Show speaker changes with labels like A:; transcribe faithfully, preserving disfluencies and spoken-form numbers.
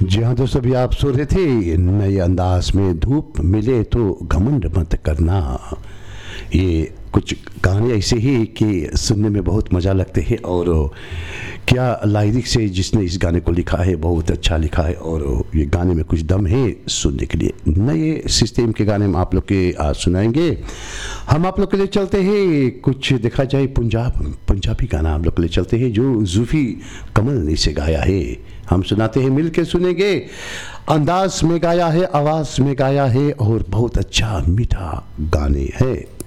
A: जी हाँ दोस्तों, अभी आप सो रहे थे नए अंदाज में, धूप मिले तो घमंड मत करना। ये कुछ गाने ऐसे ही कि सुनने में बहुत मज़ा लगते हैं, और क्या लाइरिक्स है जिसने इस गाने को लिखा है, बहुत अच्छा लिखा है, और ये गाने में कुछ दम है सुनने के लिए। नए सिस्टम के गाने हम आप लोग के आज सुनाएंगे। हम आप लोग के लिए चलते हैं, कुछ देखा जाए पंजाब पंजाबी गाना आप लोग के लिए चलते हैं जो जूफी कमल ने इसे गाया है। हम सुनाते हैं, मिल के सुनेंगे। अंदाज में गाया है, आवाज़ में गाया है, और बहुत अच्छा मीठा गाने है।